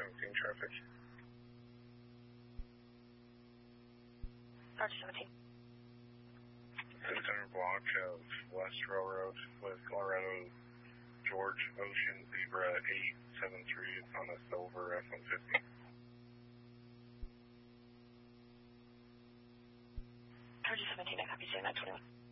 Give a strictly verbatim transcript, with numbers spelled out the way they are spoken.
seventeen traffic. Roger seventeen. The center block of West Railroad with Colorado George Ocean Zebra eight seven three. It's on a silver F one fifty. Roger seventeen, I copy, say nine twenty-one.